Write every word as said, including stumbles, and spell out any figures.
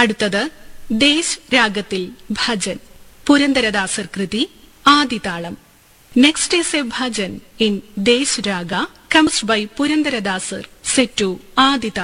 അടുത്തത് ദേശ് രാഗത്തിൽ ഭജൻ, പുരന്ദരദാസർ കൃതി, ആദിതാളം. Next is A bhajan in Desh raga, comes by Purandaradasar, set to Adita.